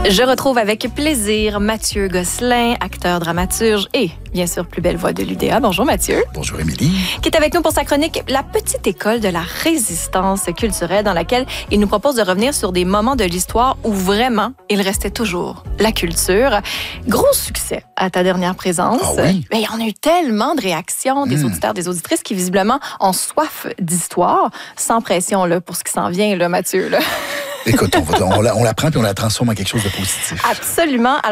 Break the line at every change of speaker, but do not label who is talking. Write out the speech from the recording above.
Je retrouve avec plaisir Mathieu Gosselin, acteur, dramaturge et, bien sûr, plus belle voix de l'UDA. Bonjour Mathieu.
Bonjour Émilie.
Qui est avec nous pour sa chronique La petite école de la résistance culturelle, dans laquelle il nous propose de revenir sur des moments de l'histoire où vraiment il restait toujours la culture. Gros succès à ta dernière présence.
Ah oui?
Mais on a eu tellement de réactions des auditeurs, des auditrices qui visiblement ont soif d'histoire. Sans pression là, pour ce qui s'en vient, là, Mathieu. Là.
Écoute, on la prend puis on la transforme en quelque chose de positif.
Absolument.